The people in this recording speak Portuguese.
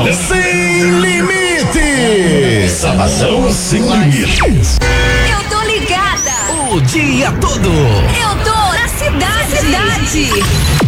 sem limites. Sabadão sem limites. Eu tô ligada. O dia todo. Eu tô na cidade.